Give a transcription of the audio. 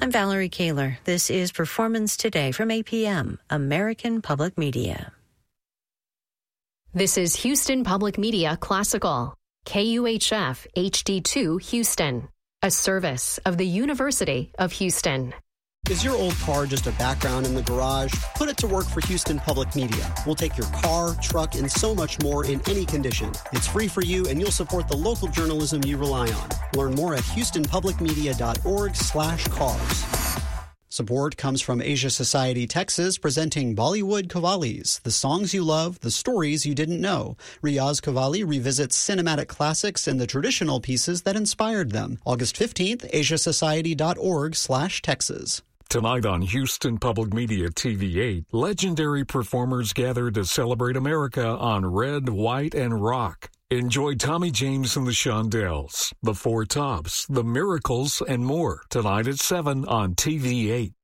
I'm Valerie Kaler. This is Performance Today from APM, American Public Media. This is Houston Public Media Classical, KUHF HD2 Houston, a service of the University of Houston. Is your old car just a background in the garage? Put it to work for Houston Public Media. We'll take your car, truck, and so much more in any condition. It's free for you, and you'll support the local journalism you rely on. Learn more at houstonpublicmedia.org/cars. Support comes from Asia Society Texas, presenting Bollywood Qawwalis, the songs you love, the stories you didn't know. Riaz Qawwali revisits cinematic classics and the traditional pieces that inspired them. August 15th, asiasociety.org/Texas. Tonight on Houston Public Media TV8, legendary performers gather to celebrate America on Red, White, and Rock. Enjoy Tommy James and the Shondells, the Four Tops, the Miracles, and more tonight at 7 on TV8.